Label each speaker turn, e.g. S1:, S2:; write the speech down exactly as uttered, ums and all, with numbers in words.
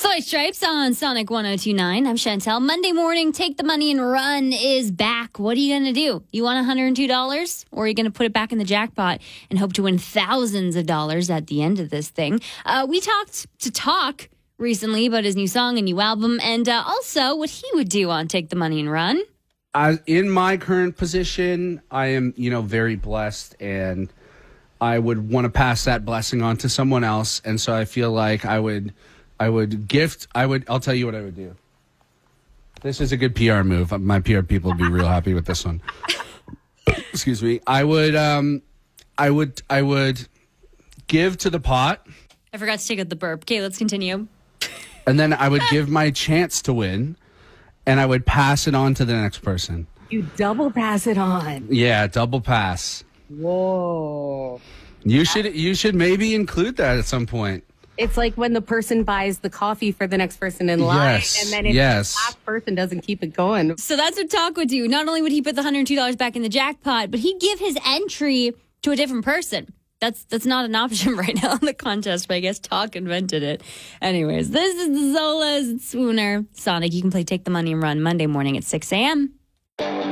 S1: White Stripes on Sonic one oh two point nine. I'm Chantel. Monday morning, Take the Money and Run is back. What are you going to do? You want one hundred two dollars? Or are you going to put it back in the jackpot and hope to win thousands of dollars at the end of this thing? Uh, we talked to Talk recently about his new song and new album, and uh, also what he would do on Take the Money and Run.
S2: Uh, in my current position, I am, you know, very blessed, and I would want to pass that blessing on to someone else. And so I feel like I would... I would gift, I would, I'll tell you what I would do. This is a good P R move. My P R people would be real happy with this one. Excuse me. I would, um, I would, I would give to the pot.
S1: I forgot to take out the burp. Okay, let's continue.
S2: And then I would give my chance to win, and I would pass it on to the next person.
S3: You double pass it on.
S2: Yeah, double pass.
S3: Whoa.
S2: You should, you should maybe include that at some point.
S3: It's like when the person buys the coffee for the next person in line,
S2: yes,
S3: and then if
S2: yes.
S3: the last person doesn't keep it going.
S1: So that's what Talk would do. Not only would he put the one hundred two dollars back in the jackpot, but he'd give his entry to a different person. That's that's not an option right now in the contest, but I guess Talk invented it. Anyways, this is the Zolas and Swooner. Sonic, you can play Take the Money and Run Monday morning at six a.m.